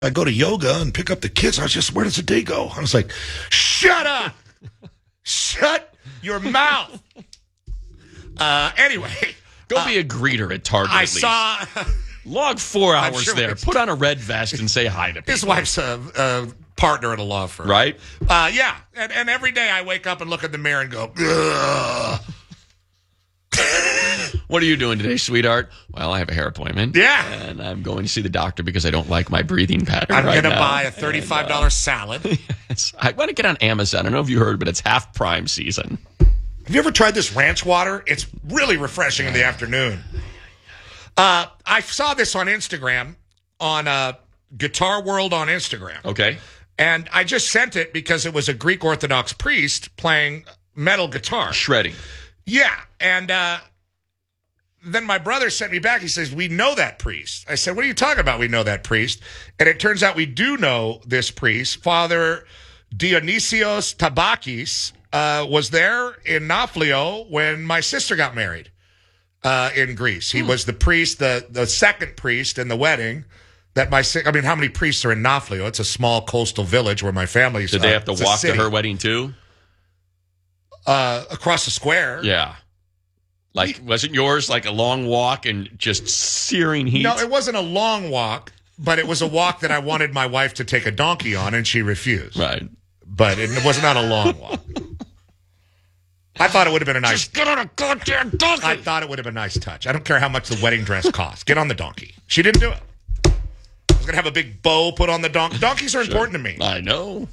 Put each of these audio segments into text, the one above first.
I go to yoga and pick up the kids. I was just, where does the day go? I was like, shut up. Shut your mouth. Anyway. Go be a greeter at Target. I saw. Log 4 hours there. Put on a red vest and say hi to people. His wife's a partner at a law firm. Right? Yeah. And every day I wake up and look in the mirror and go, ugh. What are you doing today, sweetheart? Well, I have a hair appointment. Yeah. And I'm going to see the doctor because I don't like my breathing pattern. I'm going to buy a $35 salad. Yes. I want to get on Amazon. I don't know if you heard, but it's half prime season. Have you ever tried this ranch water? It's really refreshing in the afternoon. I saw this on Instagram, on Guitar World on Instagram. Okay. And I just sent it because it was a Greek Orthodox priest playing metal guitar. Shredding. Yeah. And then my brother sent me back. He says, we know that priest. I said, what are you talking about? We know that priest. And it turns out we do know this priest. Father Dionysios Tabakis was there in Nafplio when my sister got married in Greece. He was the priest, the second priest in the wedding. How many priests are in Nafplio? It's a small coastal village where my family's. Did they have to walk to her wedding too? Across the square. Yeah. Wasn't yours like a long walk and just searing heat? No, it wasn't a long walk, but it was a walk that I wanted my wife to take a donkey on, and she refused. Right. But it was not a long walk. I thought it would have been a nice. Just get on a goddamn donkey. I thought it would have been a nice touch. I don't care how much the wedding dress costs. Get on the donkey. She didn't do it. I was going to have a big bow put on the donkey. Donkeys are important to me. I know.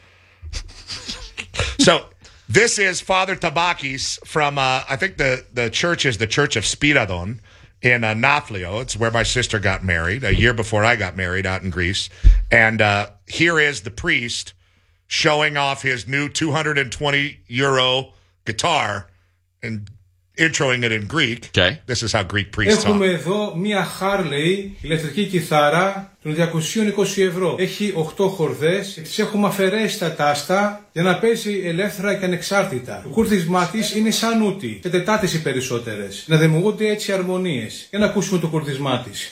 So this is Father Tabakis from, I think the church is the Church of Spiridon in Nafplio. It's where my sister got married a year before I got married out in Greece. And here is the priest showing off his new €220 guitar and introing it in Greek. Okay. This is how Greek priests talk. Έχουμε εδώ μία Harley ηλεκτρική κιθάρα των 220 ευρώ. Έχει 8 χορδές και τις έχουμε αφαιρέσει τα τάστα για να παίζει ελεύθερα και ανεξάρτητα. Το κούρδισμά της είναι σαν ούτη, σε τετάτες οι περισσότερες. Να δημιουργούνται έτσι αρμονίες. Για να ακούσουμε το κούρδισμά της.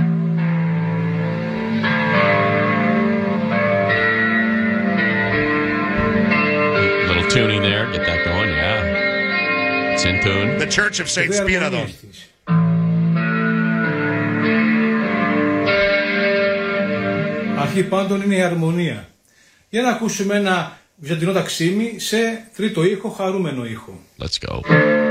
Little tuning there, get that going, yeah. It's in tune. The Church of St. Spiridon. Αρχή πάντων είναι η αρμονία. Για να ακούσουμε ένα βυζαντινό ταξίμι σε τρίτο ήχο, χαρούμενο ήχο. Let's go.